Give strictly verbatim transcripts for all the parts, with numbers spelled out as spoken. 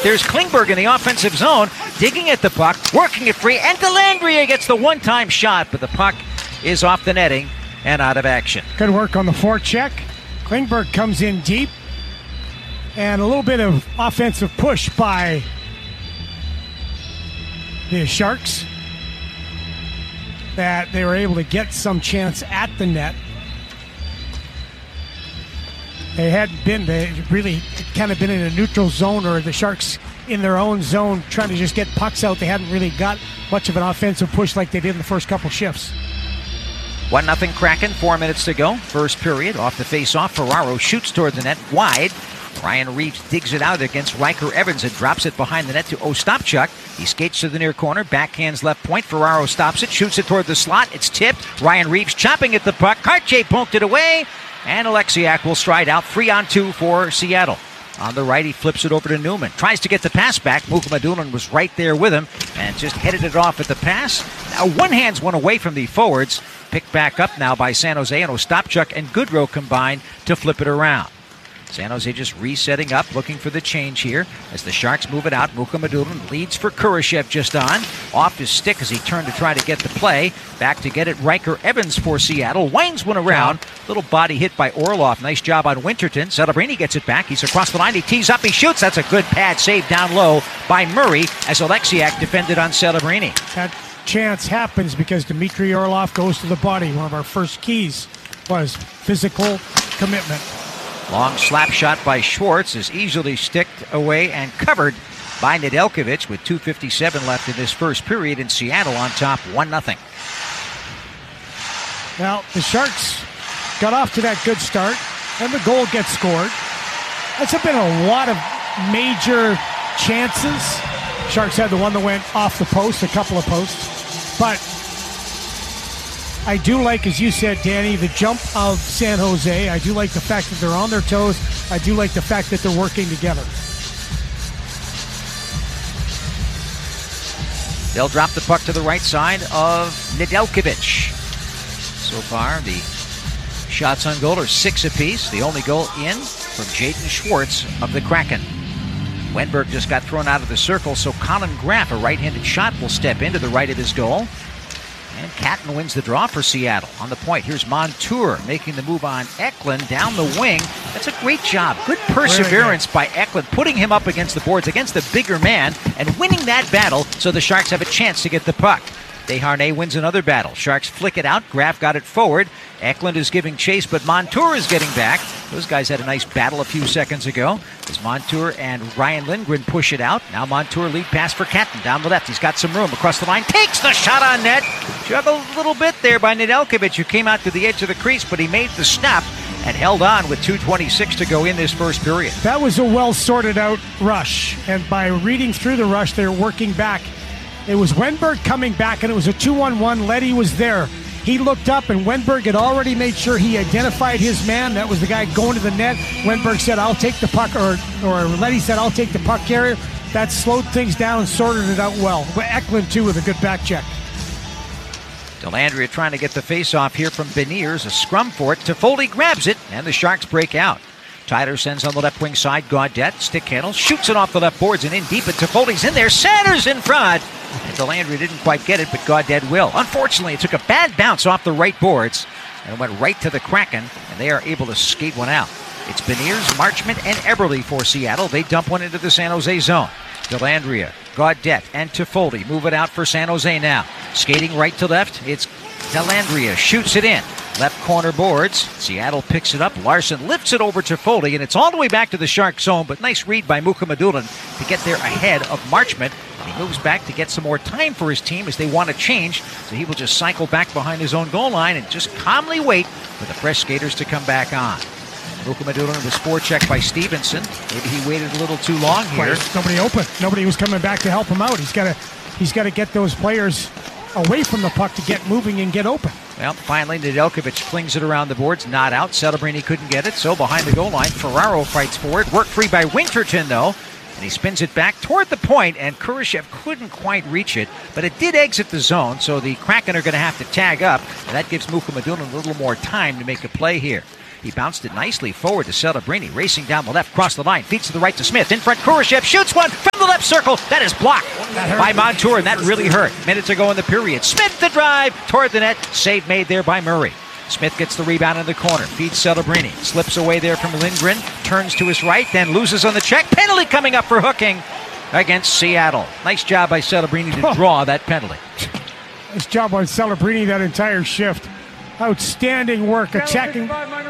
There's Klingberg in the offensive zone, digging at the puck, working it free, and Dellandrea gets the one-time shot, but the puck is off the netting and out of action. Good work on the forecheck. Klingberg comes in deep, and a little bit of offensive push by the Sharks, that they were able to get some chance at the net. They hadn't been, they really kind of been in a neutral zone, or the Sharks in their own zone trying to just get pucks out. They hadn't really got much of an offensive push like they did in the first couple shifts. one nothing Kraken, four minutes to go. First period, off the face-off, Ferraro shoots toward the net, wide. Ryan Reeves digs it out against Riker Evans and drops it behind the net to Ostapchuk. He skates to the near corner, backhands left point. Ferraro stops it, shoots it toward the slot. It's tipped. Ryan Reeves chopping at the puck. Cartier poked it away, and Alexiak will stride out. Three on two for Seattle. On the right, he flips it over to Newman. Tries to get the pass back. Mukhamadullin was right there with him and just headed it off at the pass. Now one hand's one away from the forwards. Picked back up now by San Jose, and Ostapchuk and Goodrow combined to flip it around. San Jose just resetting up, looking for the change here. As the Sharks move it out, Mukhamadullin leads for Kurashev just on. Off his stick as he turned to try to get the play. Back to get it, Riker Evans for Seattle. Winds one around. Little body hit by Orlov. Nice job on Winterton. Celebrini gets it back. He's across the line. He tees up. He shoots. That's a good pad save down low by Murray as Alexiak defended on Celebrini. That chance happens because Dmitry Orlov goes to the body. One of our first keys was physical commitment. Long slap shot by Schwartz is easily sticked away and covered by Nedeljkovic with two fifty-seven left in this first period, in Seattle on top one nothing. Now, the Sharks got off to that good start, and the goal gets scored. That's been a lot of major chances. Sharks had the one that went off the post, a couple of posts. But I do like, as you said, Danny, the jump of San Jose. I do like the fact that they're on their toes. I do like the fact that they're working together. They'll drop the puck to the right side of Nedeljkovic. So far, the shots on goal are six apiece. The only goal in from Jaden Schwartz of the Kraken. Wenberg just got thrown out of the circle, so Colin Graff, a right-handed shot, will step into the right of his goal. And Catton wins the draw for Seattle. On the point, here's Montour making the move on Eklund down the wing. That's a great job. Good perseverance by Eklund, putting him up against the boards, against the bigger man, and winning that battle so the Sharks have a chance to get the puck. Desharnais wins another battle. Sharks flick it out. Graff got it forward. Eklund is giving chase, but Montour is getting back. Those guys had a nice battle a few seconds ago as Montour and Ryan Lindgren push it out. Now Montour lead pass for Catton down the left. He's got some room across the line. Takes the shot on net. Juggled a little bit there by Nedeljkovic, who came out to the edge of the crease, but he made the snap and held on with two twenty-six to go in this first period. That was a well sorted out rush, and by reading through the rush, they're working back. It was Wenberg coming back, and it was a two on one. Leddy was there. He looked up, and Wenberg had already made sure he identified his man. That was the guy going to the net. Wenberg said, I'll take the puck, or, or Leddy said, I'll take the puck carrier. That slowed things down and sorted it out well. But Eklund, too, with a good back check. Dellandrea trying to get the face-off here from Beniers. A scrum for it. Toffoli grabs it, and the Sharks break out. Tyler sends on the left wing side. Gaudette, stick handle, shoots it off the left boards and in deep, and Toffoli's in there. Sanders in front. And Dellandrea didn't quite get it, but Gaudette will. Unfortunately, it took a bad bounce off the right boards and went right to the Kraken, and they are able to skate one out. It's Beniers, Marchment, and Eberle for Seattle. They dump one into the San Jose zone. Dellandrea, Gaudette, and Toffoli move it out for San Jose now. Skating right to left, it's Dellandrea, shoots it in. Left corner boards. Seattle picks it up. Larson lifts it over to Foley, and it's all the way back to the Shark zone, but nice read by Mukhamadullin to get there ahead of Marchment. And he moves back to get some more time for his team as they want to change, so he will just cycle back behind his own goal line and just calmly wait for the fresh skaters to come back on. Mukhamadullin was forechecked by Stevenson. Maybe he waited a little too long here. Nobody open. Nobody was coming back to help him out. He's got to he's got to get those players away from the puck to get moving and get open. Well, finally, Nedeljkovic flings it around the boards, not out. Celebrini couldn't get it, so behind the goal line, Ferraro fights for it. Worked free by Winterton, though, and he spins it back toward the point, and Kurashev couldn't quite reach it, but it did exit the zone, so the Kraken are going to have to tag up, and that gives Mukhamadullin a little more time to make a play here. He bounced it nicely forward to Celebrini, racing down the left, cross the line, feeds to the right to Smith. In front, Kurashev shoots one from the left circle. That is blocked by Montour, and that really hurt. Minutes ago in the period. Smith the drive toward the net. Save made there by Murray. Smith gets the rebound in the corner, feeds Celebrini, slips away there from Lindgren, turns to his right, then loses on the check. Penalty coming up for hooking against Seattle. Nice job by Celebrini to draw that penalty. Nice job on Celebrini that entire shift. Outstanding work, attacking.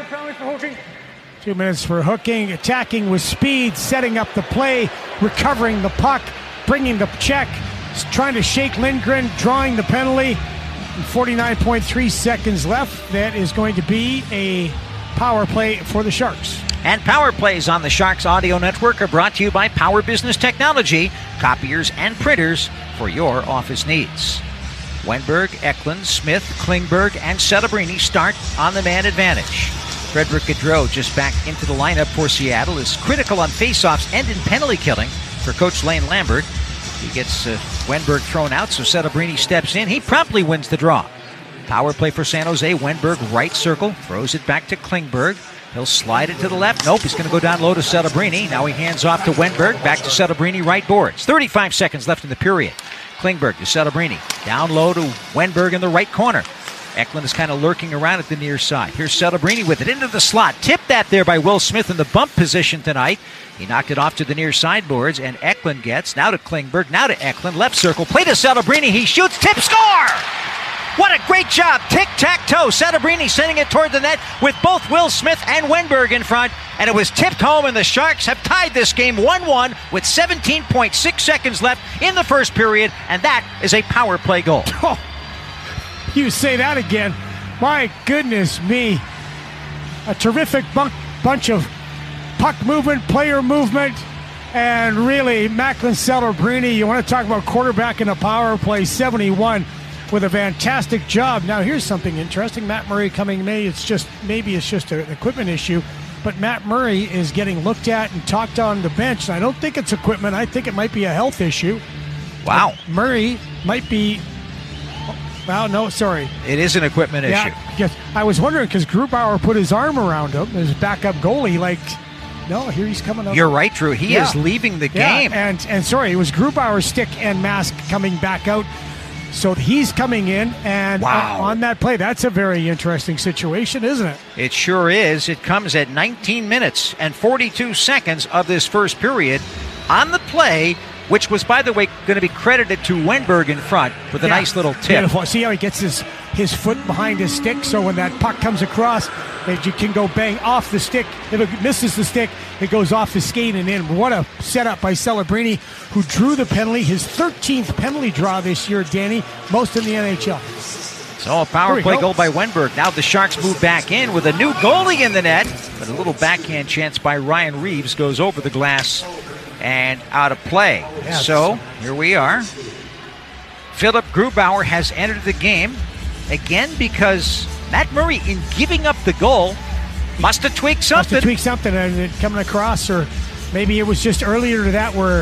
Two minutes for hooking, attacking with speed, setting up the play, recovering the puck, bringing the check, trying to shake Lindgren, drawing the penalty. forty-nine point three seconds left. That is going to be a power play for the Sharks. And power plays on the Sharks Audio Network are brought to you by Power Business Technology, copiers and printers for your office needs. Wenberg, Eklund, Smith, Klingberg, and Celebrini start on the man advantage. Frederick Gaudreau just back into the lineup for Seattle is critical on faceoffs and in penalty killing for Coach Lane Lambert. He gets uh, Wenberg thrown out, so Celebrini steps in. He promptly wins the draw. Power play for San Jose. Wenberg, right circle, throws it back to Klingberg. He'll slide it to the left. Nope, he's going to go down low to Celebrini. Now he hands off to Wenberg. Back to Celebrini, right boards. thirty-five seconds left in the period. Klingberg to Celebrini. Down low to Wenberg in the right corner. Eklund is kind of lurking around at the near side. Here's Celebrini with it into the slot. Tipped that there by Will Smith in the bump position tonight. He knocked it off to the near sideboards, and Eklund gets, now to Klingberg, now to Eklund. Left circle, play to Celebrini. He shoots, tip, score! What a great job. Tic-tac-toe. Celebrini sending it toward the net with both Will Smith and Wenberg in front. And it was tipped home, and the Sharks have tied this game one one with seventeen point six seconds left in the first period. And that is a power play goal. Oh, you say that again. My goodness me. A terrific bunk, bunch of puck movement, player movement. And really, Macklin Celebrini, you want to talk about quarterback in a power play, seventy-one. With a fantastic job. Now here's something interesting. Matt Murray coming May. It's just maybe it's just an equipment issue, but Matt Murray is getting looked at and talked on the bench. And I don't think it's equipment. I think it might be a health issue. Wow. But Murray might be. Well, no, sorry. It is an equipment yeah, issue. Yes. I was wondering because Grubauer put his arm around him, his backup goalie. Like, no, here he's coming up. You're right, Drew. He yeah. is leaving the yeah. game. And and sorry, it was Grubauer's stick and mask coming back out. So he's coming in, and wow. on that play, that's a very interesting situation, isn't it? It sure is. It comes at nineteen minutes and forty-two seconds of this first period on the play, which was, by the way, going to be credited to Wenberg in front with a yeah. nice little tip. Beautiful. See how he gets his, his foot behind his stick, so when that puck comes across, that you can go bang off the stick. If it misses the stick, it goes off the skate and in. What a setup by Celebrini, who drew the penalty, his thirteenth penalty draw this year, Danny, most in the N H L. So a power play go. goal by Wenberg. Now the Sharks move back in with a new goalie in the net, but a little backhand chance by Ryan Reeves goes over the glass and out of play. Yes. So here we are. Philip Grubauer has entered the game again because Matt Murray, in giving up the goal, must have tweaked something. Must have tweaked something and it coming across, or maybe it was just earlier to that where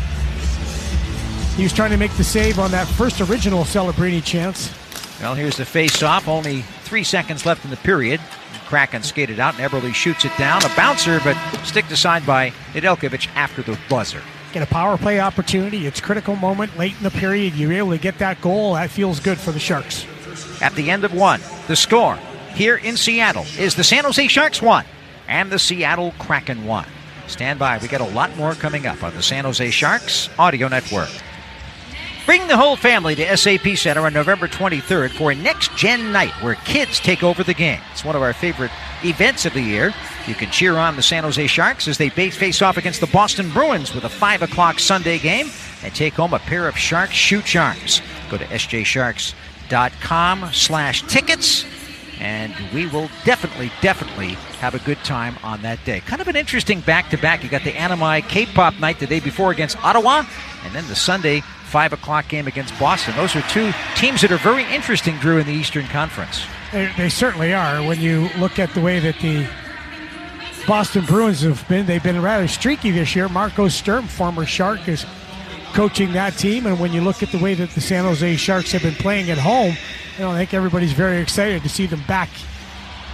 he was trying to make the save on that first original Celebrini chance. Well, here's the face-off. Only three seconds left in the period. Kraken skated out, and Eberle shoots it down. A bouncer, but sticked aside by Nedeljkovic after the buzzer. Get a power play opportunity. It's a critical moment late in the period. You're able to get that goal. That feels good for the Sharks. At the end of one, the score here in Seattle is the San Jose Sharks one and the Seattle Kraken one. Stand by. We got a lot more coming up on the San Jose Sharks Audio Network. Bring the whole family to S A P Center on November twenty-third for a next-gen night where kids take over the game. It's one of our favorite events of the year. You can cheer on the San Jose Sharks as they face off against the Boston Bruins with a five o'clock Sunday game and take home a pair of Sharks shoe charms. Go to s j sharks dot com slash tickets, and we will definitely, definitely have a good time on that day. Kind of an interesting back-to-back. You got the Animi K-pop night the day before against Ottawa, and then the Sunday five o'clock game against Boston. Those are two teams that are very interesting, Drew, in the Eastern Conference. They, they certainly are. When you look at the way that the Boston Bruins have been, they've been rather streaky this year. Marco Sturm, former Shark, is coaching that team. And when you look at the way that the San Jose Sharks have been playing at home, you know, I think everybody's very excited to see them back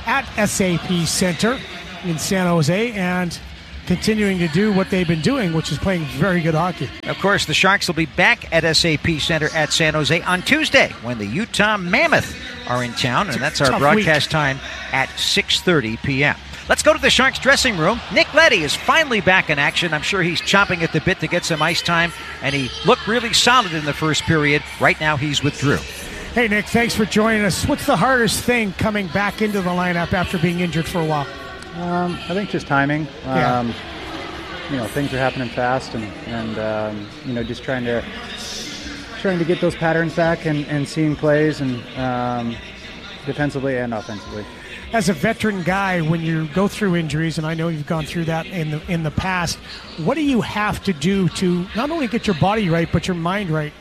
at S A P Center in San Jose and continuing to do what they've been doing, which is playing very good hockey. Of course, the Sharks will be back at S A P Center at San Jose on Tuesday when the Utah Mammoth are in town, and that's our Tough broadcast week. time at six thirty p.m. Let's go to the Sharks dressing room. Nick Leddy is finally back in action. I'm sure he's chomping at the bit to get some ice time, and he looked really solid in the first period. Right now, he's with Drew. Hey, Nick, thanks for joining us. What's the hardest thing coming back into the lineup after being injured for a while? Um, I think just timing. Yeah. Um, you know, things are happening fast, and, and um, you know, just trying to trying to get those patterns back and, and seeing plays, and um, defensively and offensively. As a veteran guy, when you go through injuries, and I know you've gone through that in the in the past, what do you have to do to not only get your body right, but your mind right?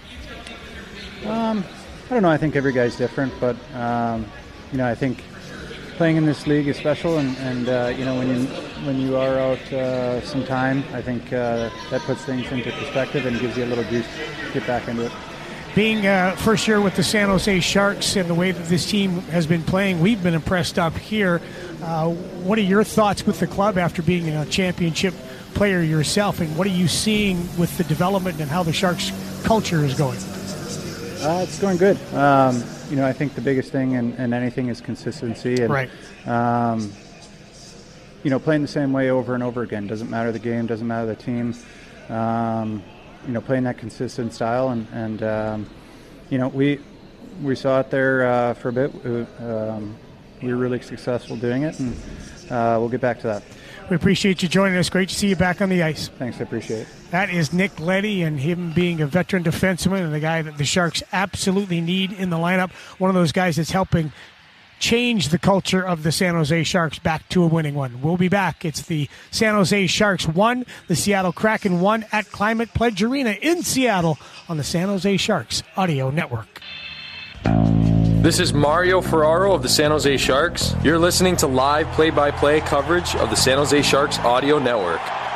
Um, I don't know. I think every guy's different, but um, you know, I think playing in this league is special, and, and uh, you know, when you when you are out uh, some time, I think uh, that puts things into perspective and gives you a little juice to get back into it. Being uh, first year with the San Jose Sharks and the way that this team has been playing, we've been impressed up here. Uh, what are your thoughts with the club after being a championship player yourself, and what are you seeing with the development and how the Sharks culture is going? Uh, it's going good. Um, you know, I think the biggest thing in, in anything is consistency. And, right. Um, you know, playing the same way over and over again. Doesn't matter the game, doesn't matter the team. Um, you know, playing that consistent style. And, and um, you know, we we saw it there uh, for a bit. Um, we were really successful doing it, and uh, we'll get back to that. We appreciate you joining us. Great to see you back on the ice. Thanks, I appreciate it. That is Nick Leddy, and him being a veteran defenseman and the guy that the Sharks absolutely need in the lineup. One of those guys that's helping change the culture of the San Jose Sharks back to a winning one. We'll be back. It's the San Jose Sharks one, the Seattle Kraken one at Climate Pledge Arena in Seattle on the San Jose Sharks Audio Network. This is Mario Ferraro of the San Jose Sharks. You're listening to live play-by-play coverage of the San Jose Sharks Audio Network.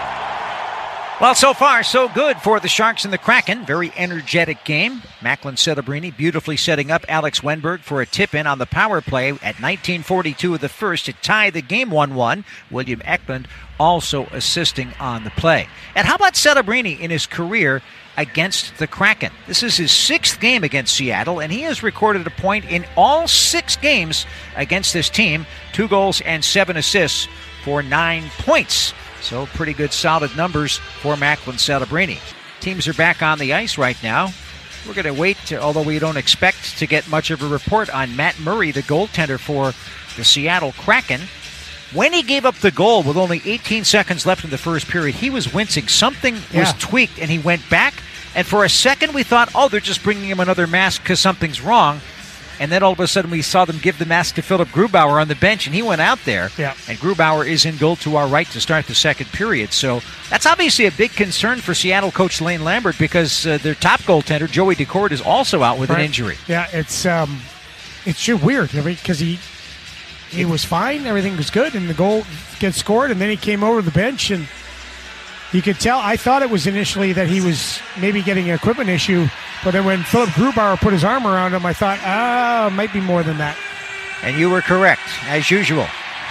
Well, so far, so good for the Sharks and the Kraken. Very energetic game. Macklin Celebrini beautifully setting up Alex Wenberg for a tip-in on the power play at nineteen forty-two of the first to tie the game one one. William Eklund also assisting on the play. And how about Celebrini in his career against the Kraken? This is his sixth game against Seattle, and he has recorded a point in all six games against this team. Two goals and seven assists for nine points. So pretty good solid numbers for Macklin Celebrini. Teams are back on the ice right now. We're going to wait, to, although we don't expect to get much of a report on Matt Murray, the goaltender for the Seattle Kraken. When he gave up the goal with only eighteen seconds left in the first period, he was wincing. Something was Yeah. tweaked, and he went back. And for a second, we thought, oh, they're just bringing him another mask because something's wrong. And then all of a sudden, we saw them give the mask to Philip Grubauer on the bench, and he went out there. Yeah. And Grubauer is in goal to our right to start the second period. So that's obviously a big concern for Seattle coach Lane Lambert, because uh, their top goaltender, Joey Decord, is also out with Right. an injury. Yeah, it's um, it's just weird because he he was fine, everything was good, and the goal gets scored, and then he came over the bench, and you could tell. I thought it was initially that he was maybe getting an equipment issue, but then when Philip Grubauer put his arm around him, I thought, ah, it might be more than that. And you were correct, as usual.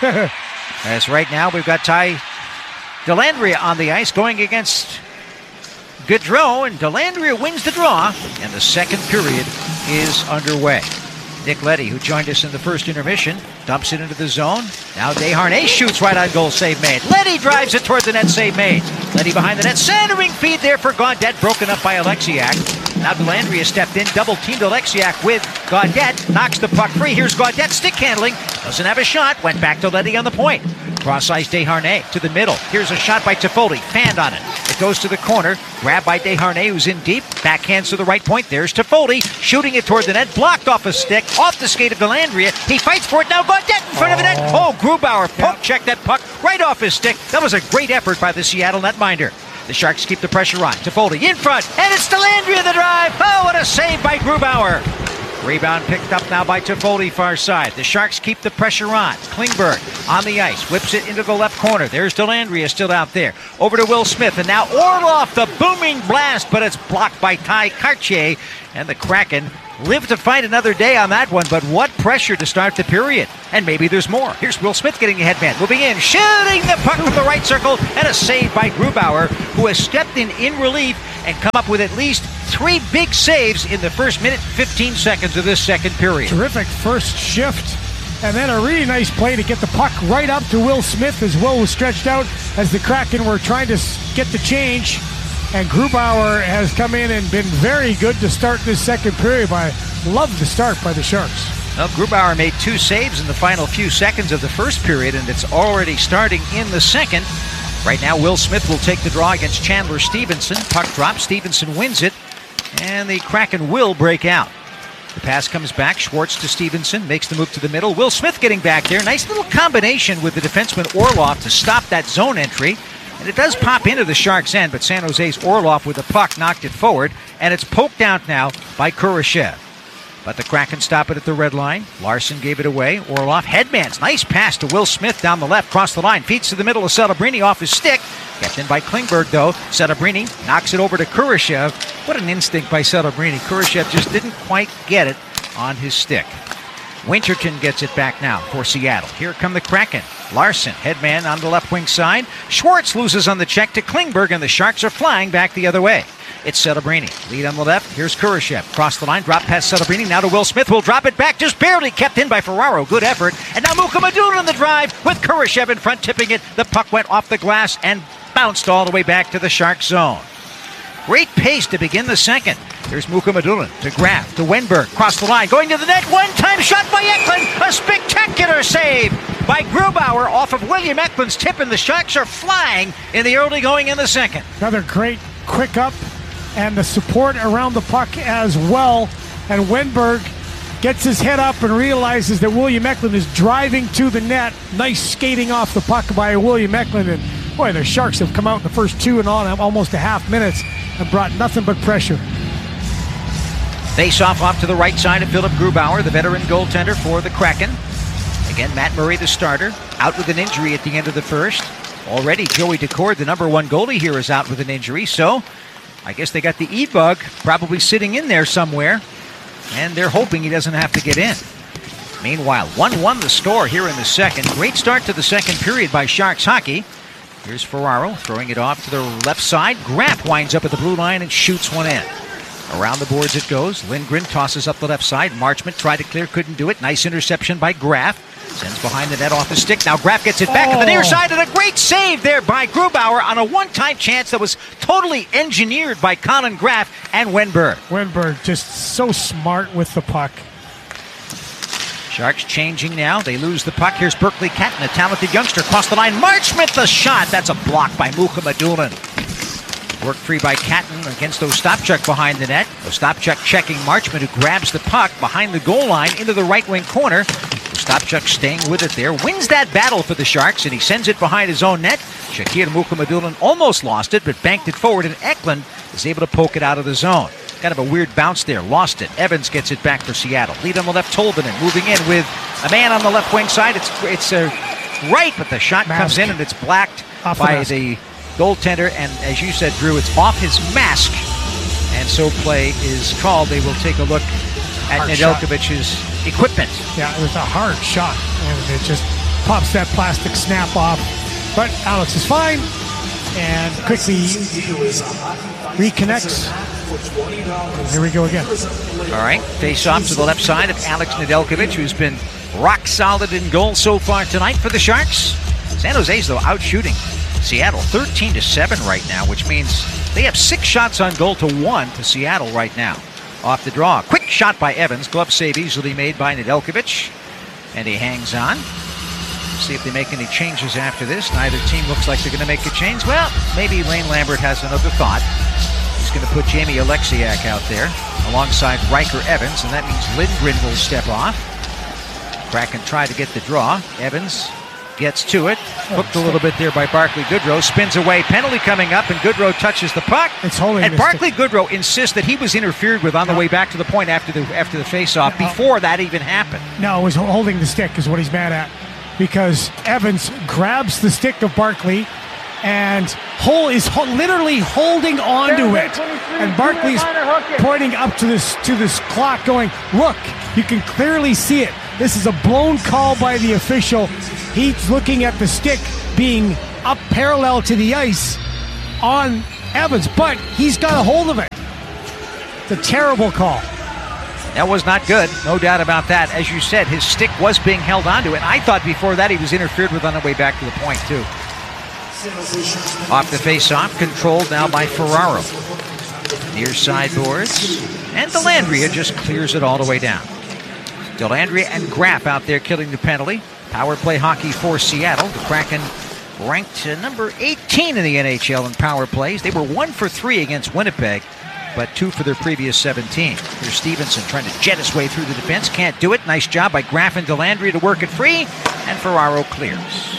As right now, we've got Ty Dellandrea on the ice going against Gaudreau, and Dellandrea wins the draw, and the second period is underway. Nick Leddy, who joined us in the first intermission, dumps it into the zone. Now Desharnais shoots right on goal, save made. Leddy drives it toward the net, save made. Leddy behind the net, centering feed there for Gaudette, broken up by Alexiak. Now Dellandrea stepped in, double-teamed Alexiak with Gaudette, knocks the puck free. Here's Gaudette, stick handling, doesn't have a shot, went back to Leddy on the point. Cross-ice Desharnais to the middle. Here's a shot by Toffoli, fanned on it. It goes to the corner, grabbed by Desharnais, who's in deep, backhands to the right point. There's Toffoli, shooting it toward the net, blocked off a stick, off the skate of Dellandrea. He fights for it now, Gaudette in front of the net. Oh, Grubauer poke checked that puck right off his stick. That was a great effort by the Seattle netminder. The Sharks keep the pressure on. Toffoli in front, and it's Dellandrea the drive. Oh, what a save by Grubauer. Rebound picked up now by Toffoli, far side. The Sharks keep the pressure on. Klingberg on the ice, whips it into the left corner. There's Dellandrea still out there. Over to Will Smith, and now Orlov, the booming blast, but it's blocked by Ty Cartier, and the Kraken live to fight another day on that one, but what pressure to start the period. And maybe there's more. Here's Will Smith getting the headman, moving in, shooting the puck from the right circle, and a save by Grubauer, who has stepped in in relief and come up with at least three big saves in the first minute, fifteen seconds of this second period. Terrific first shift. And then a really nice play to get the puck right up to Will Smith as Will was stretched out as the Kraken were trying to get the change. And Grubauer has come in and been very good to start this second period. I love the start by the Sharks. Well, Grubauer made two saves in the final few seconds of the first period, and it's already starting in the second. Right now, Will Smith will take the draw against Chandler Stevenson. Puck drops, Stevenson wins it, and the Kraken will break out. The pass comes back, Schwartz to Stevenson, makes the move to the middle. Will Smith getting back there. Nice little combination with the defenseman Orlov to stop that zone entry. And it does pop into the Sharks' end, but San Jose's Orlov with the puck knocked it forward, and it's poked out now by Kurashev. But the Kraken stop it at the red line. Larson gave it away. Orlov, headmans, nice pass to Will Smith down the left, cross the line, feeds to the middle of Celebrini off his stick. Kept in by Klingberg, though. Celebrini knocks it over to Kurashev. What an instinct by Celebrini. Kurashev just didn't quite get it on his stick. Winterton gets it back now for Seattle. Here come the Kraken. Larson, headman on the left wing side. Schwartz loses on the check to Klingberg, and the Sharks are flying back the other way. It's Celebrini. Lead on the left. Here's Kurashev. Cross the line. Drop past Celebrini. Now to Will Smith. Will drop it back. Just barely kept in by Ferraro. Good effort. And now Mukamadun on the drive with Kurashev in front, tipping it. The puck went off the glass and bounced all the way back to the Sharks zone. Great pace to begin the second. Here's Mukamadulin to Graf, to Wenberg. Cross the line, going to the net. One-time shot by Eklund. A spectacular save by Grubauer off of William Eklund's tip, and the Sharks are flying in the early going in the second. Another great quick up, and the support around the puck as well. And Wenberg gets his head up and realizes that William Eklund is driving to the net. Nice skating off the puck by William Eklund. And boy, the Sharks have come out in the first two and on almost a half minutes and brought nothing but pressure. Face off off to the right side of Philip Grubauer, the veteran goaltender for the Kraken. Again, Matt Murray, the starter, out with an injury at the end of the first. Already, Joey Decord, the number one goalie here, is out with an injury. So, I guess they got the E-Bug probably sitting in there somewhere, and they're hoping he doesn't have to get in. Meanwhile, one one the score here in the second. Great start to the second period by Sharks hockey. Here's Ferraro throwing it off to the left side. Graf winds up at the blue line and shoots one in. Around the boards it goes. Lindgren tosses up the left side. Marchment tried to clear, couldn't do it. Nice interception by Graf. Sends behind the net off the stick. Now Graf gets it back oh. at the near side, and a great save there by Grubauer on a one-time chance that was totally engineered by Colin Graf and Wenberg. Wenberg just so smart with the puck. Sharks changing now. They lose the puck. Here's Berkeley Catton, a talented youngster. Across the line. Marchment the shot. That's a block by Mukamadulin. Work free by Catton against Ostapchuk behind the net. Ostapchuk checking Marchment, who grabs the puck behind the goal line into the right wing corner. Ostapchuk staying with it there. Wins that battle for the Sharks, and he sends it behind his own net. Shakir Mukamadulin almost lost it, but banked it forward, and Eklund is able to poke it out of the zone. Kind of a weird bounce there. Lost it. Evans gets it back for Seattle. Lead on the left, Tolvanen moving in with a man on the left wing side. It's it's uh, right, but the shot mask comes in and it's blacked off by the, the goaltender. And as you said, Drew, it's off his mask. And so play is called. They will take a look at Nedeljkovic's equipment. Yeah, it was a hard shot. And it just pops that plastic snap off. But Alex is fine and quickly reconnects. Here we go again. All right, face off to the left side of Alex Nedeljkovic, who's been rock solid in goal so far tonight for the Sharks. San Jose's, though, out shooting Seattle thirteen to seven right now, which means they have six shots on goal to one to Seattle right now. Off the draw. Quick shot by Evans. Glove save easily made by Nedeljkovic. And he hangs on. See if they make any changes after this. Neither team looks like they're going to make a change. Well, maybe Lane Lambert has another thought. He's going to put Jamie Alexiak out there alongside Riker Evans, and that means Lindgren will step off. Kraken try to get the draw. Evans gets to it. Hooked a little bit there by Barclay Goodrow. Spins away. Penalty coming up, and Goodrow touches the puck. It's holding. And Barclay Goodrow insists that he was interfered with on the way back to the point after the after the face-off, no. before that even happened. No, it was holding the stick is what he's mad at. Because Evans grabs the stick of Barclay and Hull is ho- literally holding onto it, and Barkley's pointing up to this to this clock going, look, you can clearly see it. This is a blown call by the official. He's looking at the stick being up parallel to the ice on Evans, but he's got a hold of it. It's a terrible call. That was not good, no doubt about that. As you said, his stick was being held onto it. I thought before that he was interfered with on the way back to the point, too. Off the face-off, controlled now by Ferraro. Near side boards, and Dellandrea just clears it all the way down. Dellandrea and Graff out there killing the penalty. Power play hockey for Seattle. The Kraken ranked uh, number eighteen in the N H L in power plays. They were one for three against Winnipeg, but two for their previous seventeen. Here's Stevenson trying to jet his way through the defense. Can't do it. Nice job by Graff and Dellandrea to work it free, and Ferraro clears.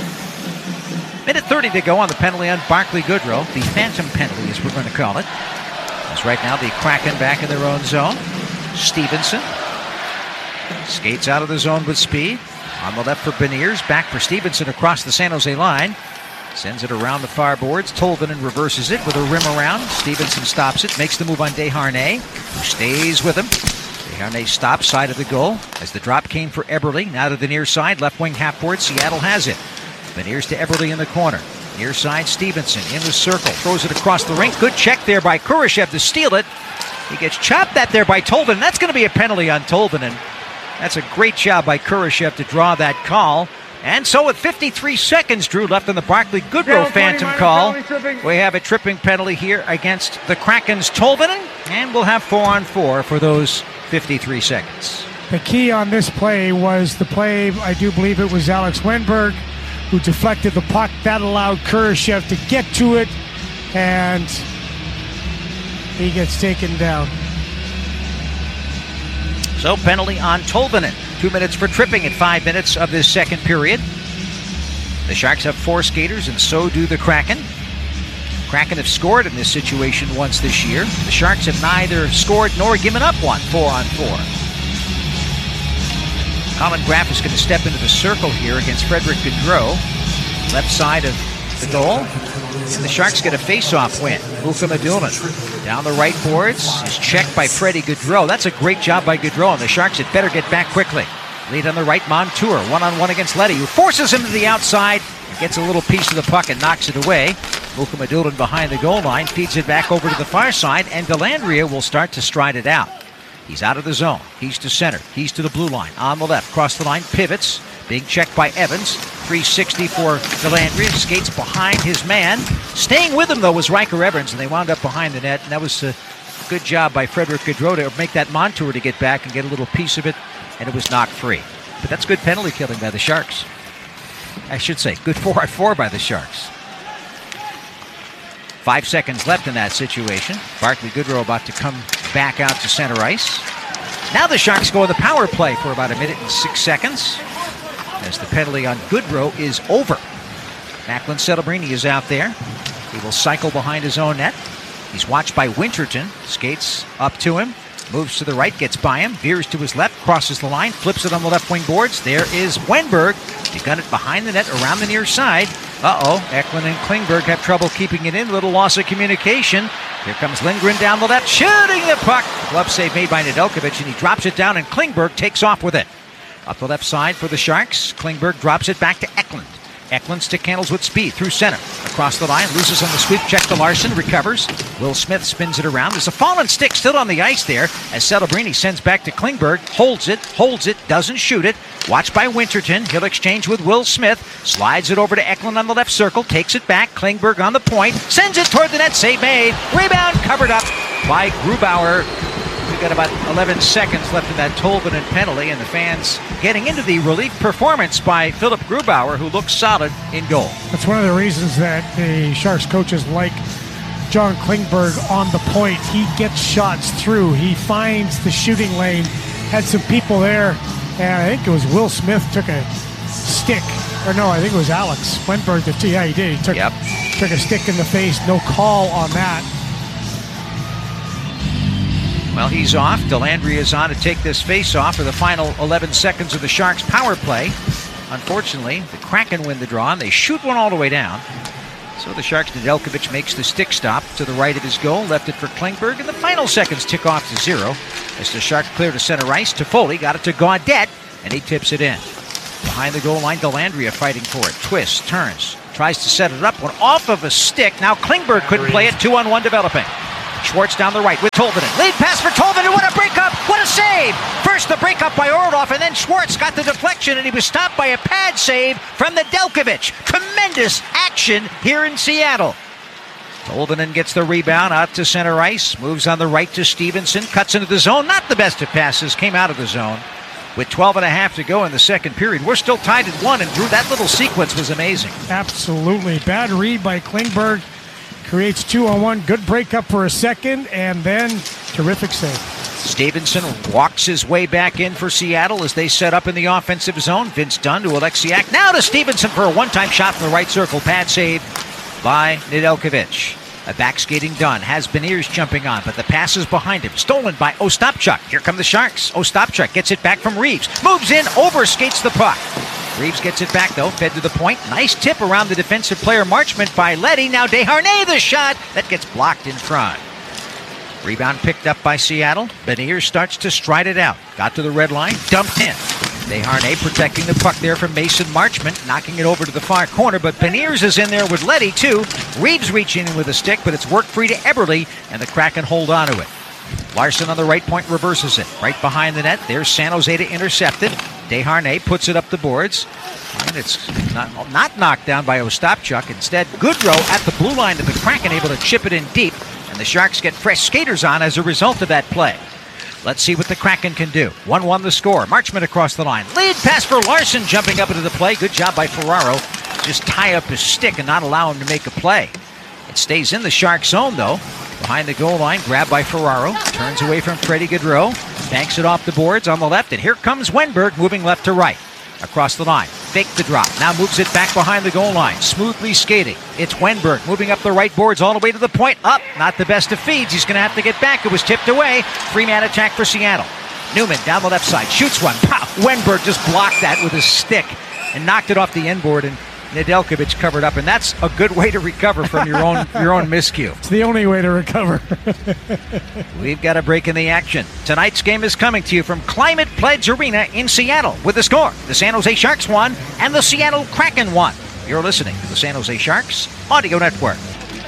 Minute thirty to go on the penalty on Barclay Goodrow. The phantom penalty, as we're going to call it. As right now the Kraken back in their own zone. Stevenson skates out of the zone with speed. On the left for Beniers. Back for Stevenson across the San Jose line. Sends it around the far boards. Tolvanen reverses it with a rim around. Stevenson stops it. Makes the move on Desharnais, who stays with him. Desharnais stops side of the goal as the drop came for Eberle. Now to the near side. Left wing half board. Seattle has it. Beniers to Eberle in the corner. Near side Stevenson in the circle. Throws it across the rink. Good check there by Kurashev to steal it. He gets chopped at there by Tolvanen. That's going to be a penalty on Tolvanen. That's a great job by Kurashev to draw that call. And so with fifty-three seconds, Drew, left on the Barclay Goodrow phantom call, we have a tripping penalty here against the Kraken's Tolvanen, and we'll have four on four for those fifty-three seconds. The key on this play was the play, I do believe it was Alex Wenberg, who deflected the puck. That allowed Kurashev to get to it, and he gets taken down. So penalty on Tolvanen. Two minutes for tripping at five minutes of this second period. The Sharks have four skaters, and so do the Kraken. Kraken have scored in this situation once this year. The Sharks have neither scored nor given up one, four on four. Colin Graff is going to step into the circle here against Frederick Gaudreau. Left side of the goal. And the Sharks get a face-off win. Ukko Medulin down the right boards is checked by Freddie Gaudreau. That's a great job by Gaudreau, and the Sharks had better get back quickly. Lead on the right, Montour, one-on-one against Leddy, who forces him to the outside and gets a little piece of the puck and knocks it away. Ukko Medulin behind the goal line feeds it back over to the far side, and Dellandrea will start to stride it out. He's out of the zone. He's to center. He's to the blue line. On the left, cross the line, pivots. Being checked by Evans. three sixty for Dellandrea. Skates behind his man. Staying with him, though, was Riker Evans, and they wound up behind the net. And that was a good job by Frederick Gaudreau to make that Montour to get back and get a little piece of it, and it was knocked free. But that's good penalty killing by the Sharks. I should say, good four on four by the Sharks. Five seconds left in that situation. Barclay Goodrow about to come back out to center ice. Now the Sharks go with the power play for about a minute and six seconds. As the penalty on Goodrow is over. Macklin Celebrini is out there. He will cycle behind his own net. He's watched by Winterton. Skates up to him. Moves to the right, gets by him. Veers to his left, crosses the line, flips it on the left wing boards. There is Wenberg. He got it behind the net, around the near side. Uh-oh, Eklund and Klingberg have trouble keeping it in. A little loss of communication. Here comes Lindgren down the left, shooting the puck. Glove save made by Nedeljkovic, and he drops it down, and Klingberg takes off with it. Up the left side for the Sharks. Klingberg drops it back to Eklund. Eklund stick handles with speed through center. Across the line, loses on the sweep, check to Larson, recovers. Will Smith spins it around. There's a fallen stick still on the ice there as Celebrini sends back to Klingberg. Holds it, holds it, doesn't shoot it. Watched by Winterton. He'll exchange with Will Smith. Slides it over to Eklund on the left circle. Takes it back. Klingberg on the point. Sends it toward the net. Save made. Rebound covered up by Grubauer. We've got about eleven seconds left in that Tolvanen penalty, and the fans getting into the relief performance by Philip Grubauer, who looks solid in goal. That's one of the reasons that the Sharks coaches like John Klingberg on the point. He gets shots through. He finds the shooting lane. Had some people there, and I think it was Will Smith took a stick. Or no, I think it was Alex Wenberg. That, yeah, he did. He took, yep. took a stick in the face. No call on that. Well, he's off. Dellandrea is on to take this face-off for the final eleven seconds of the Sharks' power play. Unfortunately, the Kraken win the draw, and they shoot one all the way down. So the Sharks, Nedeljkovic makes the stick stop to the right of his goal, left it for Klingberg, and the final seconds tick off to zero. As the Sharks clear to center ice, Toffoli got it to Gaudette, and he tips it in. Behind the goal line, Dellandrea fighting for it. Twists, turns, tries to set it up, went off of a stick. Now Klingberg couldn't play it, two on one developing. Schwartz down the right with Tolvanen. Lead pass for Tolvanen. What a breakup! What a save! First the breakup by Orlov, and then Schwartz got the deflection, and he was stopped by a pad save from Nedeljkovic. Tremendous action here in Seattle. Tolvanen gets the rebound out to center ice. Moves on the right to Stevenson. Cuts into the zone. Not the best of passes. Came out of the zone. With twelve and a half to go in the second period. We're still tied at one, and Drew, that little sequence was amazing. Absolutely. Bad read by Klingberg. Creates two on one. Good breakup for a second, and then terrific save. Stevenson walks his way back in for Seattle as they set up in the offensive zone. Vince Dunn to Alexiak. Now to Stevenson for a one-time shot from the right circle. Pad save by Nedeljkovic. A back-skating Dunn has Beniers jumping on, but the pass is behind him. Stolen by Ostapchuk. Here come the Sharks. Ostapchuk gets it back from Reeves. Moves in, overskates the puck. Reeves gets it back, though, fed to the point. Nice tip around the defensive player Marchment by Leddy. Now Desharnais, the shot. That gets blocked in front. Rebound picked up by Seattle. Beniers starts to stride it out. Got to the red line, dumped in. Desharnais protecting the puck there from Mason Marchment, knocking it over to the far corner, but Beniers is in there with Leddy, too. Reeves reaching in with a stick, but it's work free to Eberle, and the Kraken hold on to it. Larson on the right point reverses it. Right behind the net, there's San Jose to intercept it. Desharnais puts it up the boards, and it's not, not knocked down by Ostapchuk. Instead, Goodrow at the blue line of the Kraken able to chip it in deep, and the Sharks get fresh skaters on as a result of that play. Let's see what the Kraken can do. one one the score. Marchment across the line. Lead pass for Larson jumping up into the play. Good job by Ferraro. Just tie up his stick and not allow him to make a play. It stays in the Shark zone, though. Behind the goal line, grabbed by Ferraro. Turns away from Freddie Gaudreau. Banks it off the boards on the left, and here comes Wenberg moving left to right. Across the line. Fake the drop. Now moves it back behind the goal line. Smoothly skating. It's Wenberg moving up the right boards all the way to the point. Up. Not the best of feeds. He's going to have to get back. It was tipped away. Three-man attack for Seattle. Newman down the left side. Shoots one. Pow! Wenberg just blocked that with his stick and knocked it off the end board, and Nedeljkovic covered up, and that's a good way to recover from your own your own miscue. It's the only way to recover. We've got a break in the action. Tonight's game is coming to you from Climate Pledge Arena in Seattle with the score. The San Jose Sharks won and the Seattle Kraken won. You're listening to the San Jose Sharks Audio Network.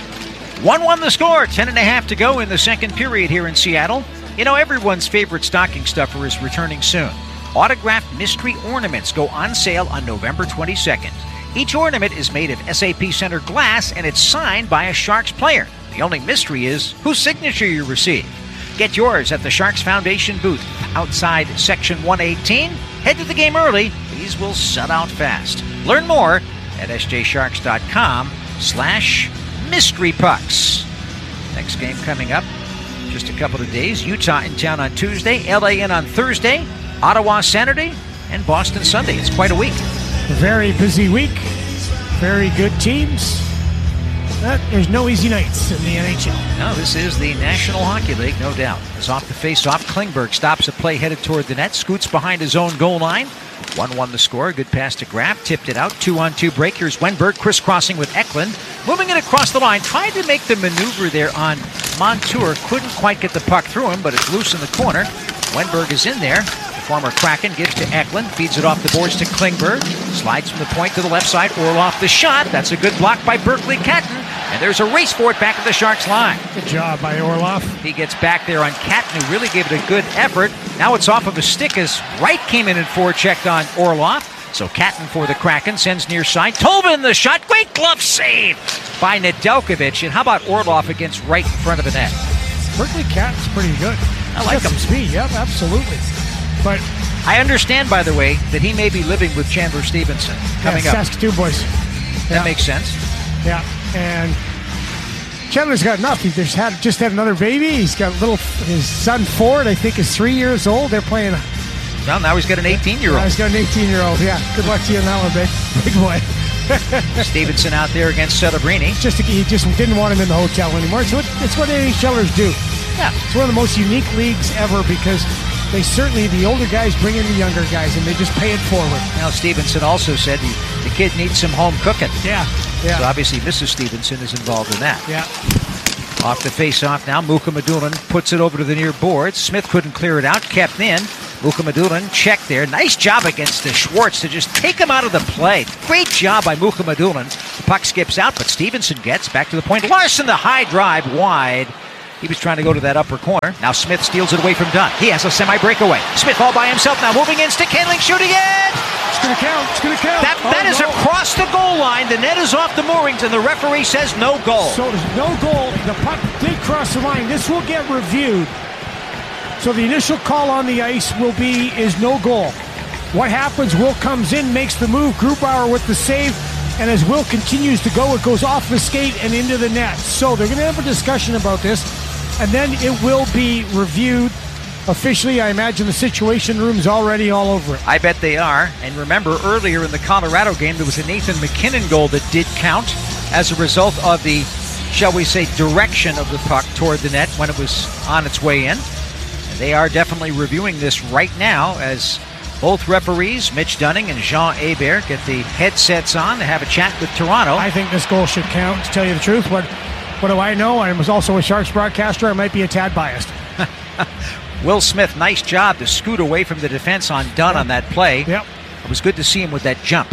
one one the score, ten and a half to go in the second period here in Seattle. You know, everyone's favorite stocking stuffer is returning soon. Autographed mystery ornaments go on sale on November twenty-second. Each ornament is made of S A P Center glass, and it's signed by a Sharks player. The only mystery is whose signature you receive. Get yours at the Sharks Foundation booth outside Section one eighteen. Head to the game early. These will sell out fast. Learn more at s j sharks dot com slash mystery pucks. Next game coming up just a couple of days. Utah in town on Tuesday, L A in on Thursday, Ottawa Saturday, and Boston Sunday. It's quite a week. Very busy week. Very good teams. But there's no easy nights in the N H L. No, this is the National Hockey League, no doubt. As off the face-off, Klingberg stops a play headed toward the net, scoots behind his own goal line. one one the score. Good pass to Graf. Tipped it out. Two-on-two break. Here's Wenberg crisscrossing with Eklund. Moving it across the line. Tried to make the maneuver there on Montour. Couldn't quite get the puck through him, but it's loose in the corner. Wenberg is in there. The former Kraken gives to Eklund. Feeds it off the boards to Klingberg. Slides from the point to the left side. Orlov the shot. That's a good block by Berkeley Catton. And there's a race for it back at the Sharks line. Good job by Orlov. He gets back there on Catton, who really gave it a good effort. Now it's off of a stick as Wright came in and forechecked on Orlov. So Catton for the Kraken sends near side. Tolvanen the shot. Great glove save by Nedeljkovic. And how about Orlov against Wright in front of the net? Berkeley Catton's pretty good. I like him. Some speed. Yep, absolutely. But I understand, by the way, that he may be living with Chandler Stevenson coming yeah, up. Saskatoon boys. That yeah. makes sense. Yeah, and Chandler's got enough. He just had just had another baby. He's got a little. His son Ford, I think, is three years old. They're playing. Well, now he's got an eighteen-year-old. Yeah, he's got an eighteen-year-old. Yeah, good luck to you on that one, big big boy. Stevenson out there against Celebrini. Just he just didn't want him in the hotel anymore. So it, it's what NHLers do. Yeah, it's one of the most unique leagues ever because they certainly, the older guys bring in the younger guys, and they just pay it forward. Now, Stevenson also said the, the kid needs some home cooking. Yeah, yeah. So obviously Missus Stevenson is involved in that. Yeah. Off the face-off now, Mukhamadullin puts it over to the near board. Smith couldn't clear it out, kept in. Mukhamadullin checked there. Nice job against the Schwartz to just take him out of the play. Great job by Mukhamadullin. The puck skips out, but Stevenson gets back to the point. Larson, the high drive wide. He was trying to go to that upper corner. Now Smith steals it away from Dunn. He has a semi-breakaway. Smith all by himself now, moving in, stick handling, shooting it! It's going to count. It's going to count. That, oh, that is no. across the goal line. The net is off the moorings, and the referee says no goal. So there's no goal. The puck did cross the line. This will get reviewed. So the initial call on the ice will be is no goal. What happens? Will comes in, makes the move. Grubauer with the save. And as Will continues to go, it goes off the skate and into the net. So they're going to have a discussion about this. And then it will be reviewed officially. I imagine the Situation Room's already all over it. I bet they are. And remember, earlier in the Colorado game, there was a Nathan McKinnon goal that did count as a result of the, shall we say, direction of the puck toward the net when it was on its way in. And they are definitely reviewing this right now as both referees, Mitch Dunning and Jean Hebert, get the headsets on to have a chat with Toronto. I think this goal should count, to tell you the truth. What, what do I know? I was also a Sharks broadcaster. I might be a tad biased. Will Smith, nice job to scoot away from the defense on Dunn on that play. Yep. It was good to see him with that jump.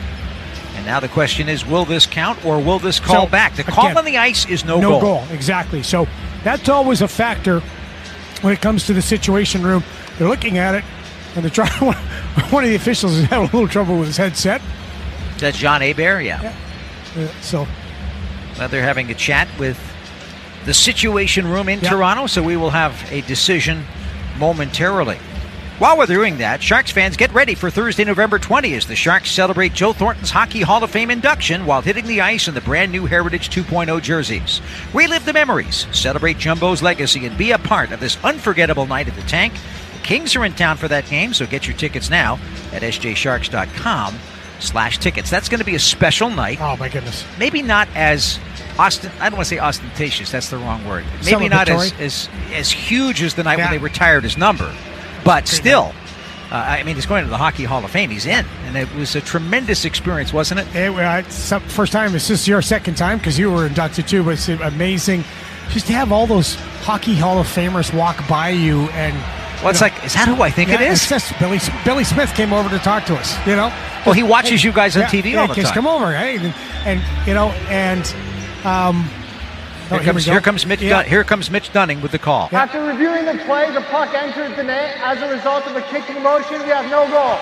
And now the question is, will this count or will this call So, back? The call again, on the ice is no, no goal. goal. Exactly. So that's always a factor when it comes to the Situation Room. They're looking at it, and they're trying. One of the officials is having a little trouble with his headset. That's John Hebert, yeah. yeah. Uh, so well, they're having a chat with the Situation Room in yep. Toronto, so we will have a decision momentarily. While we're doing that, Sharks fans, get ready for Thursday, November twentieth. The Sharks celebrate Joe Thornton's Hockey Hall of Fame induction while hitting the ice in the brand new Heritage two point oh jerseys. Relive the memories, celebrate Jumbo's legacy, and be a part of this unforgettable night at the Tank. The Kings are in town for that game, so get your tickets now at s j sharks dot com slash tickets. That's going to be a special night. Oh, my goodness. Maybe not as Austin, I don't want to say ostentatious, that's the wrong word. Maybe not as, as as huge as the night yeah. when they retired his number. But still, uh, I mean, he's going to the Hockey Hall of Fame. He's in. And it was a tremendous experience, wasn't it? It uh, some, first time. It's just your second time because you were inducted too. But it's amazing just to have all those Hockey Hall of Famers walk by you. And well, it's know, like, is that who I think yeah, it is? It's just Billy, Billy Smith came over to talk to us, you know? Well, he watches hey, you guys on yeah, T V yeah, all the kids, time. Come over, hey. And, and, you know, and... Um, Here, oh, comes, here, here comes Mitch. yeah. Dun- here comes Mitch Dunning with the call. Yeah. After reviewing the play, the puck entered the net as a result of a kicking motion. We have no goal.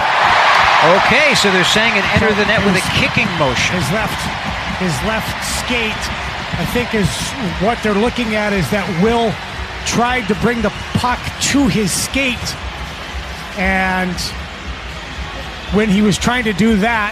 Okay, so they're saying it entered the net with a kicking motion. His left, his left skate, I think, is what they're looking at is that Will tried to bring the puck to his skate, and when he was trying to do that,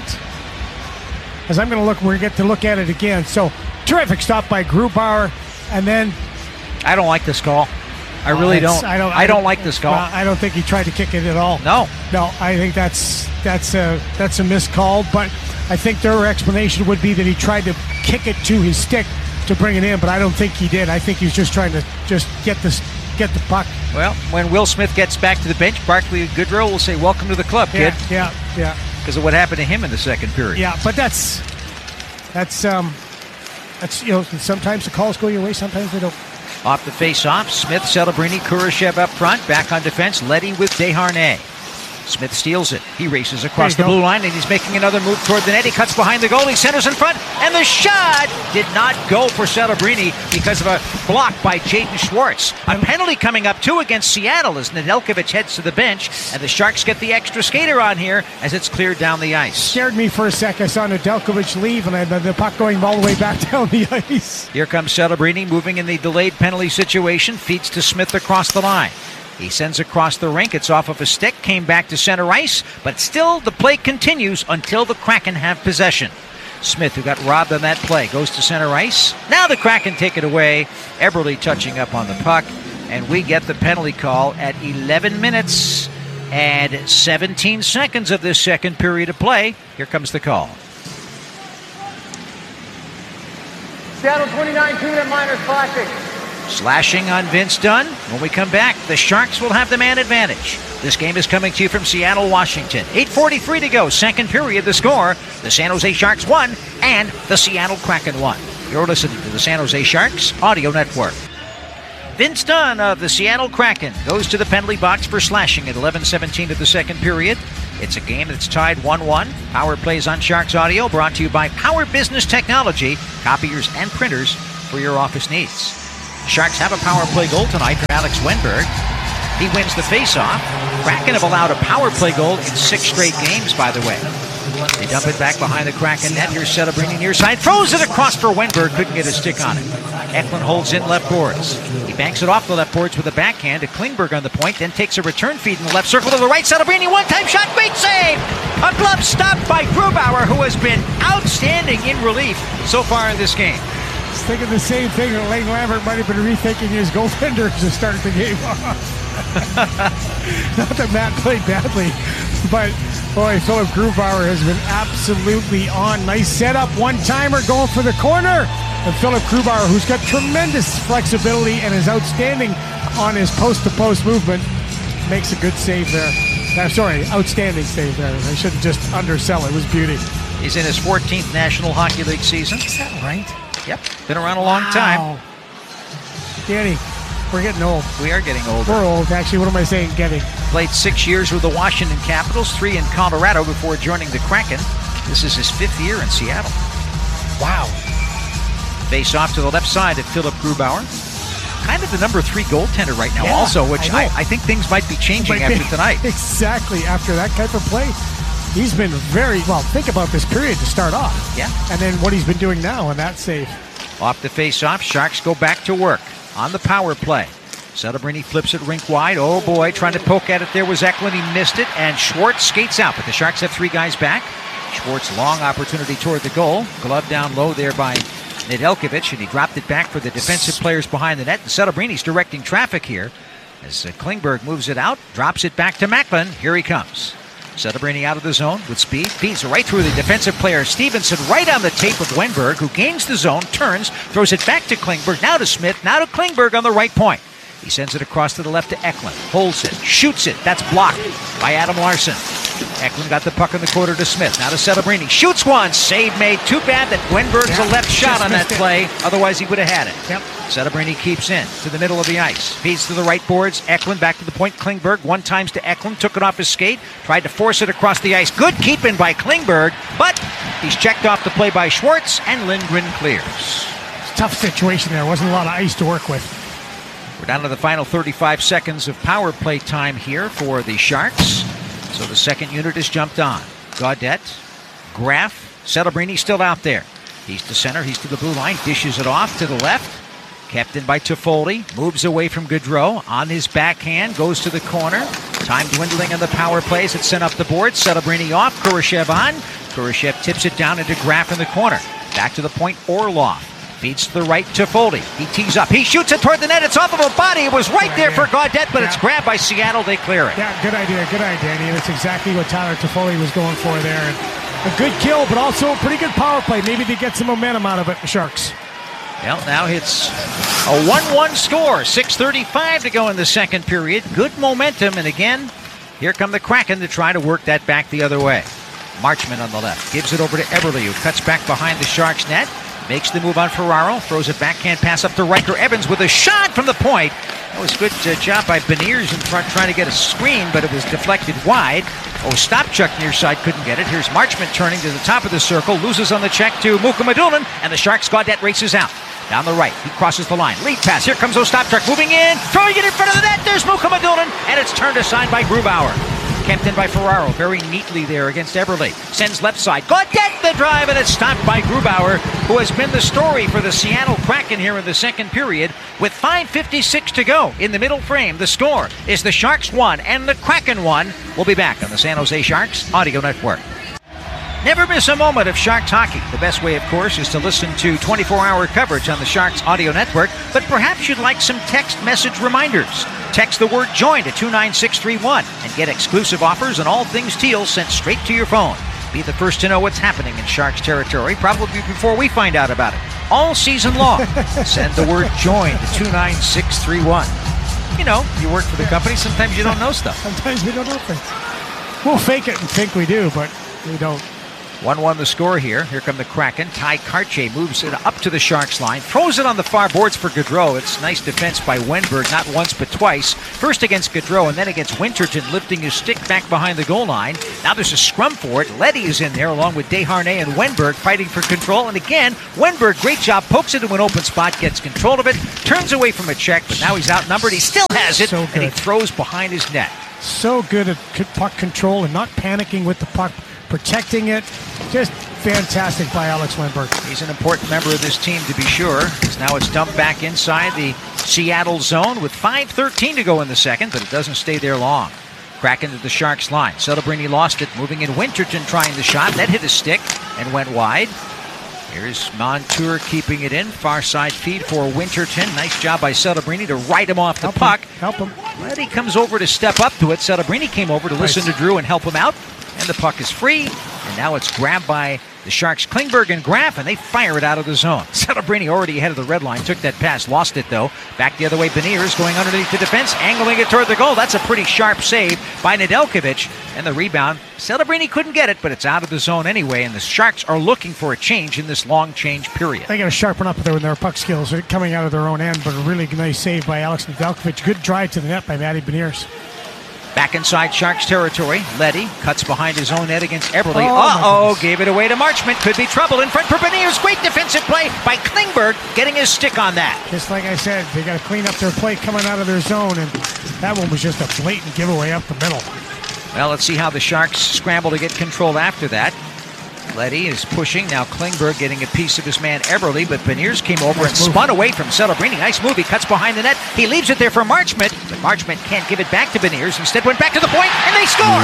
as I'm going to look, we're going to get to look at it again. So. Terrific stop by Grubauer, and then I don't like this call. I really don't. I don't. I, I don't like this call. Well, I don't think he tried to kick it at all. No, no. I think that's that's a that's a missed call. But I think their explanation would be that he tried to kick it to his stick to bring it in. But I don't think he did. I think he was just trying to just get this get the puck. Well, when Will Smith gets back to the bench, Barclay Goodrow will say, "Welcome to the club, kid." Yeah, yeah, yeah. Because of what happened to him in the second period. Yeah, but that's that's um. That's, you know, sometimes the calls go your way, sometimes they don't. Off the face-off, Smith, Celebrini, Kurashev up front. Back on defense, Leddy with Desharnais. Smith steals it. He races across the go. blue line, and he's making another move toward the net. He cuts behind the goal. He centers in front, and the shot did not go for Celebrini because of a block by Jaden Schwartz. A penalty coming up, too, against Seattle as Nedeljkovic heads to the bench, and the Sharks get the extra skater on here as it's cleared down the ice. Scared me for a sec. I saw Nedeljkovic leave, and I had the puck going all the way back down the ice. Here comes Celebrini moving in the delayed penalty situation. Feeds to Smith across the line. He sends across the rink. It's off of a stick. Came back to center ice. But still, the play continues until the Kraken have possession. Smith, who got robbed on that play, goes to center ice. Now the Kraken take it away. Eberle touching up on the puck. And we get the penalty call at eleven minutes and seventeen seconds of this second period of play. Here comes the call. Seattle twenty-nine, two-minute minors classic. Slashing on Vince Dunn. When we come back, the Sharks will have the man advantage. This game is coming to you from Seattle, Washington. eight forty-three to go, second period. The score, the San Jose Sharks won and the Seattle Kraken won. You're listening to the San Jose Sharks Audio Network. Vince Dunn of the Seattle Kraken goes to the penalty box for slashing at eleven seventeen of the second period. It's a game that's tied one one. Power plays on Sharks Audio, brought to you by Power Business Technology, copiers and printers for your office needs. The Sharks have a power play goal tonight from Alex Wennberg. He wins the faceoff. Kraken have allowed a power play goal in six straight games, by the way. They dump it back behind the Kraken net. Here's Celebrini near side. Throws it across for Wennberg. Couldn't get a stick on it. Eklund holds in left boards. He banks it off the left boards with a backhand to Klingberg on the point, then takes a return feed in the left circle to the right. Celebrini, one-time shot, great save! A glove stopped by Grubauer, who has been outstanding in relief so far in this game. Thinking the same thing. Lane Lambert might have been rethinking his goaltender to start the game off. Not that Matt played badly, but boy, Philip Grubauer has been absolutely on. Nice setup, one-timer going for the corner. And Philip Grubauer, who's got tremendous flexibility and is outstanding on his post-to-post movement, makes a good save there. Uh, sorry, outstanding save there. I shouldn't just undersell it. It was beauty. He's in his fourteenth National Hockey League season. Is that right? Yep, been around a long wow. time. Danny, we're getting old. We are getting older. We're old. Actually, what am I saying? Getting. Played six years with the Washington Capitals, three in Colorado before joining the Kraken. This is his fifth year in Seattle. Wow. Face off to the left side of Philip Grubauer. Kind of the number three goaltender right now, yeah, also, which I, I, I think things might be changing might after be. tonight. Exactly, after that type of play. He's been very, well, think about this period to start off. Yeah. And then what he's been doing now on that save. Off the face-off, Sharks go back to work on the power play. Celebrini flips it rink wide. Oh boy, trying to poke at it there was Eklund. He missed it, and Schwartz skates out. But the Sharks have three guys back. Schwartz, long opportunity toward the goal. Glove down low there by Nedeljkovic, and he dropped it back for the defensive players behind the net. And Celebrini's directing traffic here as uh, Klingberg moves it out, drops it back to Macklin. Here he comes. Celebrini out of the zone with speed, feeds right through the defensive player Stevenson, right on the tape of Wennberg, who gains the zone, turns, throws it back to Klingberg, now to Smith, now to Klingberg on the right point. He sends it across to the left to Eklund, holds it, shoots it, that's blocked by Adam Larsson. Eklund got the puck in the quarter to Smith, now to Celebrini, shoots one, save made, too bad that Wenberg's yeah, a left shot on that it. play, otherwise he would have had it. Yep. Celebrini keeps in to the middle of the ice, feeds to the right boards, Eklund back to the point, Klingberg, one times to Eklund, took it off his skate, tried to force it across the ice, good keeping by Klingberg, but he's checked off the play by Schwartz, and Lindgren clears. It's a tough situation there, wasn't a lot of ice to work with. We're down to the final thirty-five seconds of power play time here for the Sharks. So the second unit has jumped on. Gaudette, Graf, Celebrini still out there. He's to center, he's to the blue line, dishes it off to the left. Kept in by Toffoli, moves away from Gaudreau. On his backhand, goes to the corner. Time dwindling on the power plays. It's sent up the board. Celebrini off, Kurashev on. Kurashev tips it down into Graf in the corner. Back to the point, Orlov. Feeds to the right, Toffoli. He tees up. He shoots it toward the net. It's off of a body. It was right there for Gaudette, but yeah. It's grabbed by Seattle. They clear it. Yeah, good idea. Good idea, Danny. That's exactly what Tyler Toffoli was going for there. And a good kill, but also a pretty good power play. Maybe they get some momentum out of it, the Sharks. Well, now it's a one one score. six thirty-five to go in the second period. Good momentum, and again, here come the Kraken to try to work that back the other way. Marchman on the left. Gives it over to Eberle, who cuts back behind the Sharks net. Makes the move on Ferraro, throws a backhand pass up to Riker Evans with a shot from the point. That was a good uh, job by Beniers in front trying to get a screen, but it was deflected wide. Ostapchuk near side couldn't get it. Here's Marchman turning to the top of the circle, loses on the check to Mukhamadullin, and the Sharks Gaudette races out. Down the right, he crosses the line. Lead pass, here comes Ostapchuk moving in, throwing it in front of the net. There's Mukhamadullin, and it's turned aside by Grubauer. Kept in by Ferraro, very neatly there against Eberle. Sends left side, Gaudette the drive, and it's stopped by Grubauer, who has been the story for the Seattle Kraken here in the second period. With five fifty-six to go in the middle frame, the score is the Sharks one and the Kraken one. We'll be back on the San Jose Sharks Audio Network. Never miss a moment of Sharks hockey. The best way, of course, is to listen to twenty-four hour coverage on the Sharks Audio Network, but perhaps you'd like some text message reminders. Text the word JOIN to two nine six three one and get exclusive offers on all things Teal sent straight to your phone. Be the first to know what's happening in Sharks territory, probably before we find out about it. all season long. Send the word JOIN to two nine six three one. You know, you work for the company, sometimes you don't know stuff. Sometimes we don't know things. We'll fake it and think we do, but we don't. one one the score here. Here come the Kraken. Ty Karche moves it up to the Sharks line. Throws it on the far boards for Gaudreau. It's nice defense by Wenberg, not once but twice. First against Gaudreau and then against Winterton, lifting his stick back behind the goal line. Now there's a scrum for it. Leddy is in there along with Desharnais and Wenberg fighting for control. And again, Wenberg, great job, pokes it into an open spot, gets control of it, turns away from a check, but now he's outnumbered. He still has it, So and he throws behind his net. So good at puck control and not panicking with the puck, protecting it. Just fantastic by Alex Wenberg. He's an important member of this team to be sure. As now it's dumped back inside the Seattle zone with five thirteen to go in the second, but it doesn't stay there long. Kraken to the Sharks line. Celebrini lost it, moving in. Winterton trying the shot. That hit a stick and went wide. Here's Montour keeping it in. Far side feed for Winterton. Nice job by Celebrini to right him off the help puck. Him. Help him. Leddy comes over to step up to it. Celebrini came over to listen nice. to Drew and help him out. And the puck is free. And now it's grabbed by the Sharks, Klingberg and Graf, and they fire it out of the zone. Celebrini already ahead of the red line. Took that pass, lost it though. Back the other way, Beniers going underneath the defense, angling it toward the goal. That's a pretty sharp save by Nedeljkovic. And the rebound, Celebrini couldn't get it, but it's out of the zone anyway. And the Sharks are looking for a change in this long change period. They got to sharpen up their, their puck skills. They're coming out of their own end, but a really nice save by Alex Nedeljkovic. Good drive to the net by Matty Beniers. Back inside Sharks territory, Leddy cuts behind his own net against Eberle. Oh, Uh-oh, gave it away to Marchment. Could be trouble in front for Beniers. Great defensive play by Klingberg, getting his stick on that. Just like I said, they got to clean up their play coming out of their zone, and that one was just a blatant giveaway up the middle. Well, let's see how the Sharks scramble to get control after that. Leddy is pushing. Now Klingberg getting a piece of his man Eberle, but Beniers came over Nice and move. spun away from Celebrini. Nice move. He cuts behind the net. He leaves it there for Marchment, but Marchment can't give it back to Beniers. Instead went back to the point, and they score!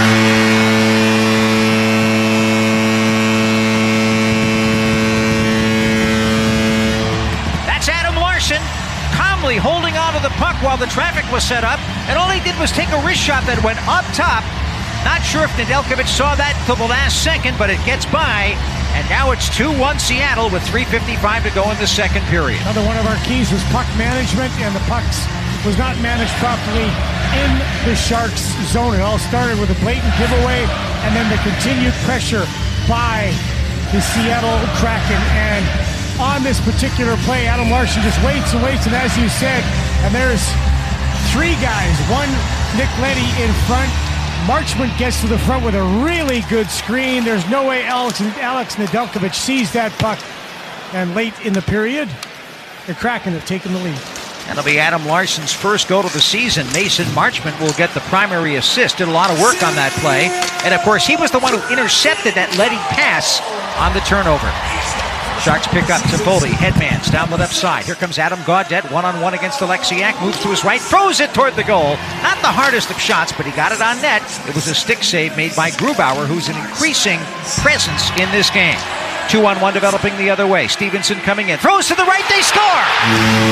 That's Adam Larson calmly holding on to the puck while the traffic was set up, and all he did was take a wrist shot that went up top. Not sure if Nedeljkovic saw that till the last second, but it gets by. And now it's two one Seattle with three fifty-five to go in the second period. Another one of our keys was puck management, and the pucks was not managed properly in the Sharks zone. It all started with a blatant giveaway, and then the continued pressure by the Seattle Kraken. And on this particular play, Adam Larson just waits and waits, and as you said, and there's three guys, one Nick Leddy in front. Marchment gets to the front with a really good screen. There's no way Alex, Alex Nedeljkovic sees that puck. And late in the period, the Kraken have taken the lead. That'll be Adam Larson's first goal of the season. Mason Marchment will get the primary assist. Did a lot of work on that play. And, of course, he was the one who intercepted that Leddy pass on the turnover. Sharks pick up Toffoli, headmans down the left side. Here comes Adam Gaudette, one-on-one against Alexiak, moves to his right, throws it toward the goal. Not the hardest of shots, but he got it on net. It was a stick save made by Grubauer, who's an increasing presence in this game. Two-on-one developing the other way. Stevenson coming in, throws to the right, they score!